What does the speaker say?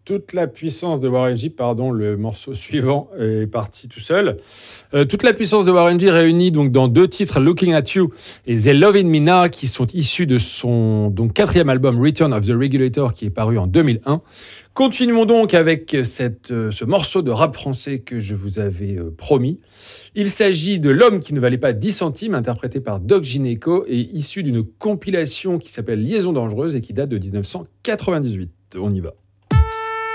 Toute la puissance de Warren G, pardon, le morceau suivant est parti tout seul. Toute la puissance de Warren G réunie donc dans 2 titres, Looking at You et The Lovin' Me Now, qui sont issus de son donc 4e album Return of the Regulator, qui est paru en 2001. Continuons donc avec ce morceau de rap français que je vous avais promis. Il s'agit de L'homme qui ne valait pas 10 centimes, interprété par Doc Gineco et issu d'une compilation qui s'appelle Liaison dangereuse et qui date de 1998. On y va.